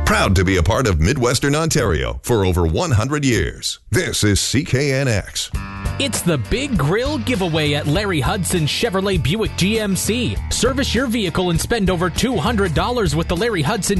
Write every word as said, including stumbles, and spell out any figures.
Proud to be a part of Midwestern Ontario for over one hundred years. This is C K N X. It's the Big Grill Giveaway at Larry Hudson Chevrolet Buick G M C. Service your vehicle and spend over two hundred dollars with the Larry Hudson